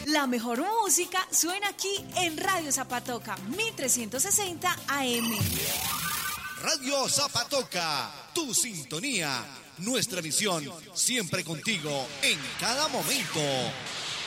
La mejor música suena aquí en Radio Zapatoca, 1360 AM. Radio Zapatoca, tu sintonía, nuestra visión, siempre contigo en cada momento.